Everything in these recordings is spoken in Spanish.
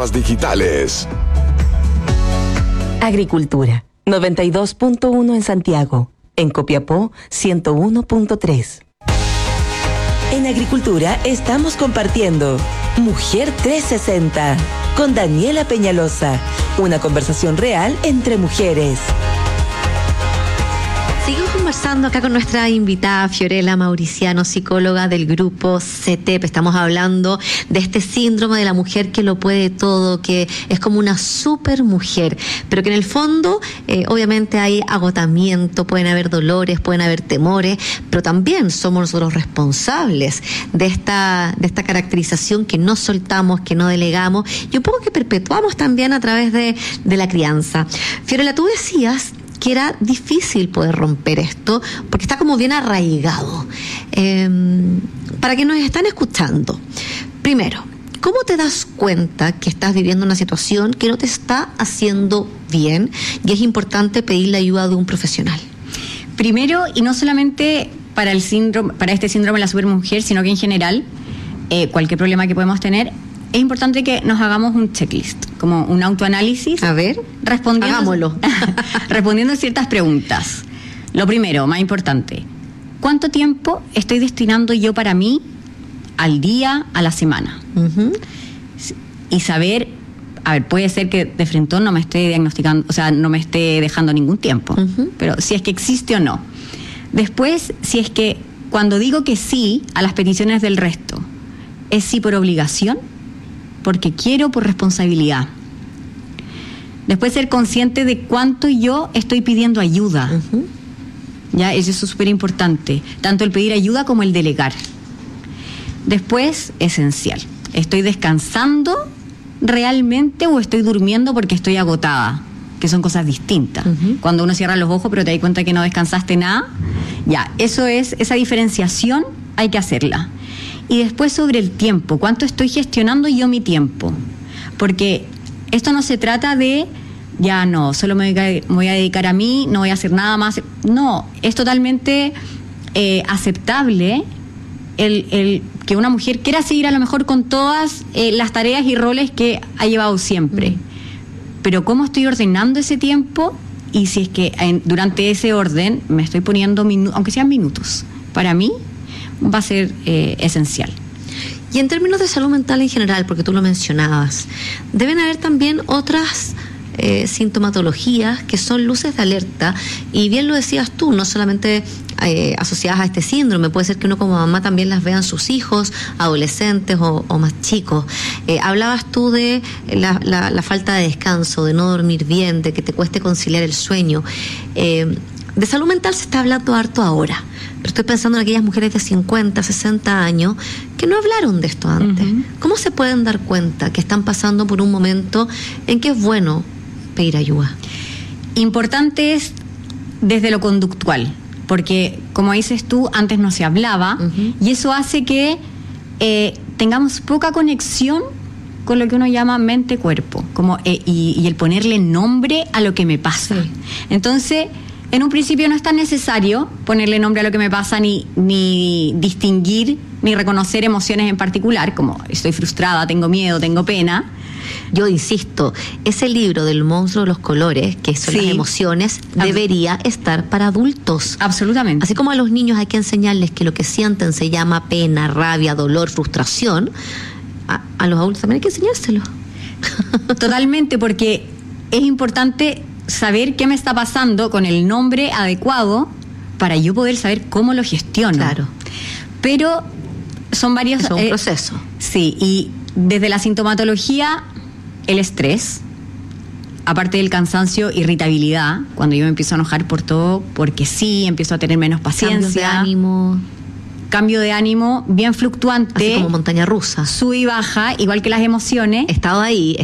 plataformas digitales. Agricultura, 92.1 en Santiago. En Copiapó, 101.3. En Agricultura estamos compartiendo Mujer 360 con Daniela Peñalosa. Una conversación real entre mujeres. Sigo conversando acá con nuestra invitada Fiorella Mauriciano, psicóloga del grupo CETEP. Estamos hablando de este síndrome de la mujer que lo puede todo, que es como una super mujer, pero que en el fondo obviamente hay agotamiento, pueden haber dolores, pueden haber temores, pero también somos nosotros responsables de esta caracterización que no soltamos, que no delegamos y un poco que perpetuamos también a través de la crianza. Fiorella, tú decías que era difícil poder romper esto porque está como bien arraigado. Para que nos están escuchando, primero, ¿cómo te das cuenta que estás viviendo una situación que no te está haciendo bien y es importante pedir la ayuda de un profesional? Primero, y no solamente para este síndrome de la supermujer, sino que en general, cualquier problema que podemos tener, es importante que nos hagamos un checklist, como un autoanálisis. A ver, hagámoslo. Respondiendo ciertas preguntas. Lo primero, más importante, ¿cuánto tiempo estoy destinando yo para mí al día, a la semana? Uh-huh. Y saber, a ver, puede ser que de frente no me esté diagnosticando, o sea, no me esté dejando ningún tiempo, uh-huh, pero si es que existe o no. Después, si es que cuando digo que sí a las peticiones del resto, ¿es sí por obligación? Porque quiero, por responsabilidad. Después, ser consciente de cuánto yo estoy pidiendo ayuda. Uh-huh. Ya, eso es súper importante. Tanto el pedir ayuda como el delegar. Después, esencial. ¿Estoy descansando realmente o estoy durmiendo porque estoy agotada? Que son cosas distintas. Uh-huh. Cuando uno cierra los ojos pero te das cuenta que no descansaste nada, ya, esa diferenciación hay que hacerla. Y después sobre el tiempo, ¿cuánto estoy gestionando yo mi tiempo? Porque esto no se trata de, ya no, solo me voy a dedicar a mí, no voy a hacer nada más. No, es totalmente aceptable el que una mujer quiera seguir a lo mejor con todas las tareas y roles que ha llevado siempre. Pero ¿cómo estoy ordenando ese tiempo? Y si es que durante ese orden me estoy poniendo, aunque sean minutos, para mí va a ser esencial. Y en términos de salud mental en general, porque tú lo mencionabas, deben haber también otras sintomatologías que son luces de alerta, y bien lo decías tú, no solamente asociadas a este síndrome, puede ser que uno como mamá también las vean sus hijos, adolescentes o más chicos. Hablabas tú de la falta de descanso, de no dormir bien, de que te cueste conciliar el sueño. De salud mental se está hablando harto ahora, pero estoy pensando en aquellas mujeres de 50, 60 años que no hablaron de esto antes. Uh-huh. ¿Cómo se pueden dar cuenta que están pasando por un momento en que es bueno pedir ayuda? Importante es desde lo conductual, porque como dices tú, antes no se hablaba, uh-huh, y eso hace que tengamos poca conexión con lo que uno llama mente-cuerpo, como y el ponerle nombre a lo que me pasa. Sí. Entonces, en un principio no es tan necesario ponerle nombre a lo que me pasa, ni distinguir, ni reconocer emociones en particular, como estoy frustrada, tengo miedo, tengo pena. Yo insisto, ese libro del monstruo de los colores, que son las emociones, debería estar para adultos. Absolutamente. Así como a los niños hay que enseñarles que lo que sienten se llama pena, rabia, dolor, frustración, a los adultos también hay que enseñárselo. Totalmente, porque es importante saber qué me está pasando con el nombre adecuado para yo poder saber cómo lo gestiono. Claro. Pero son varios... Es un proceso. Sí, y desde la sintomatología, el estrés, aparte del cansancio, irritabilidad, cuando yo me empiezo a enojar por todo, porque sí, empiezo a tener menos paciencia. Cambios de ánimo. Cambio de ánimo bien fluctuante. Así como montaña rusa. Sube y baja, igual que las emociones. Estaba ahí.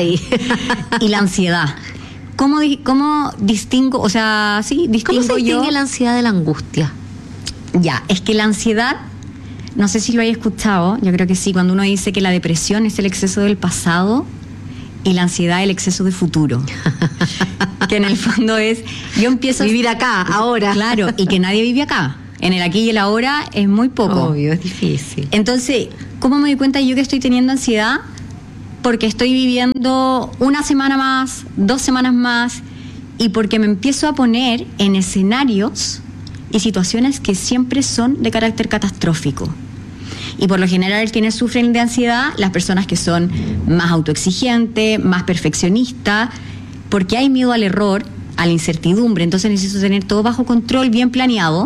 Y la ansiedad. ¿Cómo distingo? O sea, sí, distingo yo. ¿Cómo se distingue la ansiedad de la angustia? Ya, es que la ansiedad, no sé si lo hayas escuchado, yo creo que sí, cuando uno dice que la depresión es el exceso del pasado y la ansiedad el exceso de futuro. Que en el fondo es, yo empiezo... Vivir acá, ahora. Claro, y que nadie vive acá. En el aquí y el ahora es muy poco. Obvio, es difícil. Entonces, ¿cómo me doy cuenta yo que estoy teniendo ansiedad? porque estoy viviendo una semana más, 2 semanas más, y porque me empiezo a poner en escenarios y situaciones que siempre son de carácter catastrófico. Y por lo general quienes sufren de ansiedad, las personas que son más autoexigentes, más perfeccionistas, porque hay miedo al error, a la incertidumbre, entonces necesito tener todo bajo control, bien planeado.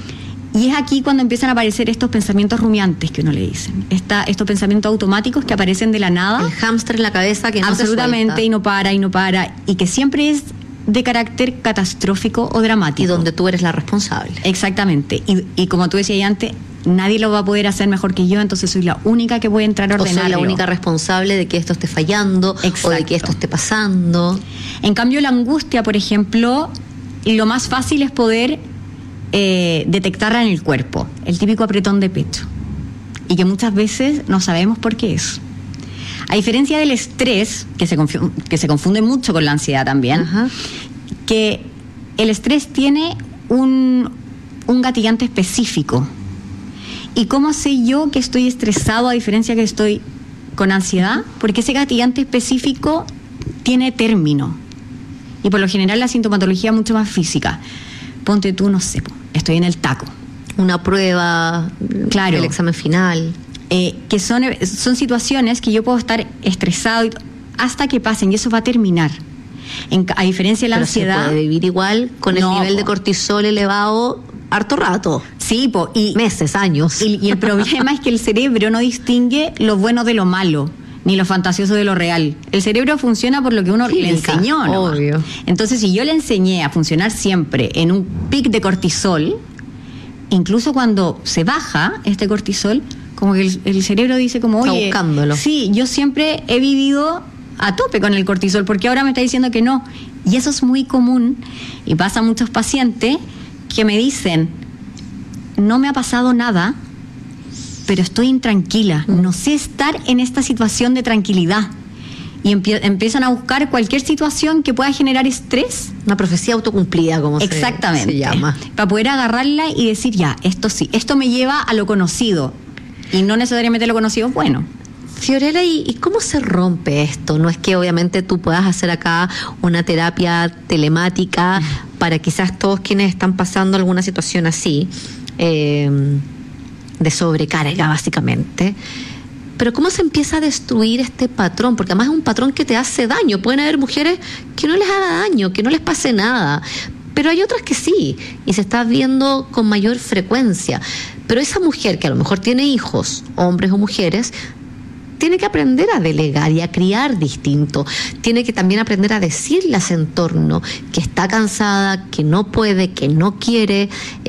Y es aquí cuando empiezan a aparecer estos pensamientos rumiantes que uno le dicen, estos pensamientos automáticos que aparecen de la nada. El hámster en la cabeza que no absolutamente, y no para, y que siempre es de carácter catastrófico o dramático. Y donde tú eres la responsable. Exactamente. Y como tú decías antes, nadie lo va a poder hacer mejor que yo, entonces soy la única que puede entrar a ordenarlo. O soy la única responsable de que esto esté fallando. Exacto. O de que esto esté pasando. En cambio, la angustia, por ejemplo, lo más fácil es poder detectarla en el cuerpo, el típico apretón de pecho, y que muchas veces no sabemos por qué es. A diferencia del estrés, que se confunde mucho con la ansiedad también, ajá, que el estrés tiene un gatillante específico. ¿Y cómo sé yo que estoy estresado a diferencia que estoy con ansiedad? Porque ese gatillante específico tiene término. Y por lo general la sintomatología es mucho más física. Ponte tú, no sé, estoy en el taco. Una prueba, claro, el examen final. Que son situaciones que yo puedo estar estresado hasta que pasen, y eso va a terminar. A diferencia de la ansiedad. Se puede vivir igual con el nivel de cortisol elevado harto rato. Sí, y meses, años. Y el problema es que el cerebro no distingue lo bueno de lo malo, ni lo fantasioso de lo real. El cerebro funciona por lo que uno le enseñó, ¿no? Obvio. Entonces, si yo le enseñé a funcionar siempre en un pic de cortisol, incluso cuando se baja este cortisol, como que el cerebro dice como, oye, está buscándolo. Sí, yo siempre he vivido a tope con el cortisol, porque ahora me está diciendo que no. Y eso es muy común, y pasa a muchos pacientes que me dicen, no me ha pasado nada, pero estoy intranquila, no sé estar en esta situación de tranquilidad. Y empiezan a buscar cualquier situación que pueda generar estrés. Una profecía autocumplida, como exactamente, se llama. Para poder agarrarla y decir, ya, esto sí, esto me lleva a lo conocido. Y no necesariamente lo conocido es bueno. Fiorella, ¿y cómo se rompe esto? No es que obviamente tú puedas hacer acá una terapia telemática para quizás todos quienes están pasando alguna situación así, de sobrecarga básicamente. Pero ¿cómo se empieza a destruir este patrón? Porque además es un patrón que te hace daño. Pueden haber mujeres que no les haga daño, que no les pase nada, pero hay otras que sí, y se está viendo con mayor frecuencia. Pero esa mujer que a lo mejor tiene hijos, hombres o mujeres, tiene que aprender a delegar y a criar distinto. Tiene que también aprender a decirle a ese entorno que está cansada, que no puede, que no quiere,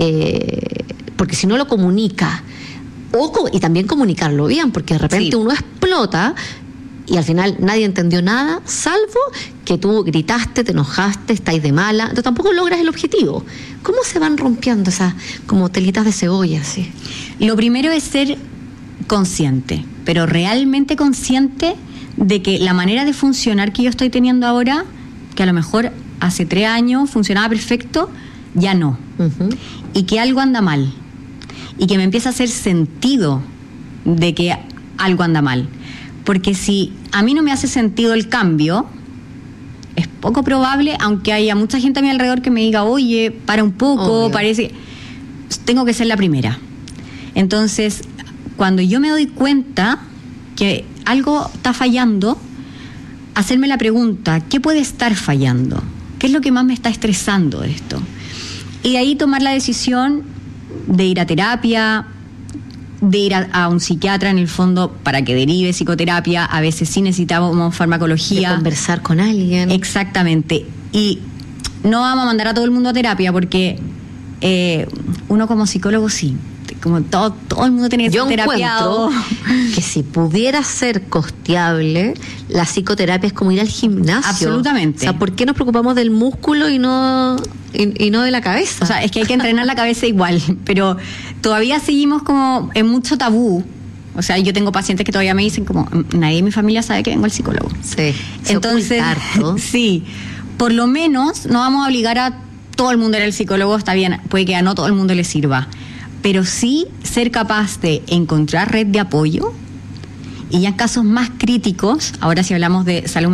porque si no lo comunica. Y también comunicarlo bien, porque de repente uno explota y al final nadie entendió nada, salvo que tú gritaste, te enojaste, estáis de mala, entonces tampoco logras el objetivo. ¿Cómo se van rompiendo esas como telitas de cebolla? ¿Sí? Lo primero es ser consciente, pero realmente consciente de que la manera de funcionar que yo estoy teniendo ahora, que a lo mejor hace 3 años funcionaba perfecto, ya no. Uh-huh. Y que algo anda mal. Y que me empieza a hacer sentido de que algo anda mal. Porque si a mí no me hace sentido el cambio, es poco probable, aunque haya mucha gente a mi alrededor que me diga, oye, para un poco, obvio, parece, tengo que ser la primera. Entonces, cuando yo me doy cuenta que algo está fallando, hacerme la pregunta, ¿qué puede estar fallando? ¿Qué es lo que más me está estresando de esto? Y de ahí tomar la decisión de ir a terapia, de ir a un psiquiatra en el fondo para que derive psicoterapia. A veces sí necesitamos farmacología. De conversar con alguien. Exactamente. Y no vamos a mandar a todo el mundo a terapia porque uno como psicólogo sí, como todo el mundo tiene que ser terapiado. Que si pudiera ser costeable, la psicoterapia es como ir al gimnasio. Absolutamente. O sea, ¿por qué nos preocupamos del músculo y no de la cabeza? O sea, es que hay que entrenar la cabeza igual, pero todavía seguimos como en mucho tabú. O sea, yo tengo pacientes que todavía me dicen como, nadie en mi familia sabe que vengo al psicólogo. Sí. Entonces, sí, por lo menos no vamos a obligar a todo el mundo a ir al psicólogo, está bien, puede que a no todo el mundo le sirva. Pero sí ser capaz de encontrar red de apoyo Y ya en casos más críticos, ahora si hablamos de salud